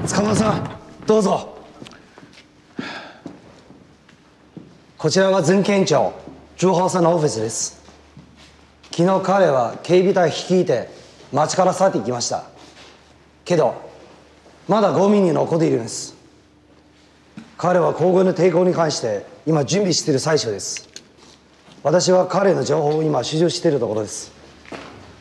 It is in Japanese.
塚村さん、どうぞ。こちらが前県庁朱浩さんのオフィスです。昨日彼は警備隊率いて町から去っていきました。けどまだ5人残っているんです。彼は皇軍の抵抗に関して今準備している最中です。私は彼の情報を今収集しているところです。